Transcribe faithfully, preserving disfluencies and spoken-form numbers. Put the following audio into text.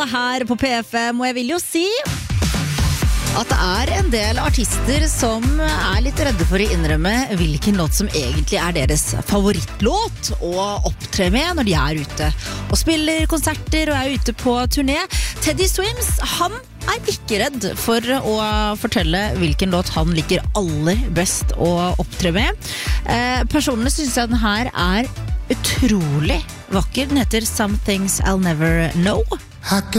Her på P F M, og jeg vil jo si at det er en del artister som er litt redde for å innrømme hvilken låt som egentlig er deres favorittlåt å opptre med når de er ute og spiller konserter og er ute på turné. Teddy Swims, han er ikke redd for å fortelle hvilken låt han liker aller best å opptre med. Eh, personlig synes jeg den her er utrolig vakker. Den heter Some Things I'll Never Know.